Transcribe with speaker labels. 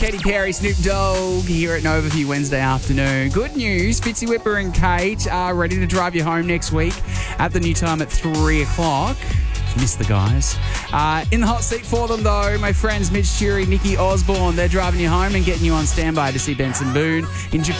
Speaker 1: Katy Perry, Snoop Dogg here at Nova for you Wednesday afternoon. Good news, Fitzy Whipper and Kate are ready to drive you home next week at the new time at 3 o'clock. Miss the guys. In the hot seat for them, though, my friends Mitch Jury, Nikki Osborne. They're driving you home and getting you on standby to see Benson Boone in Japan.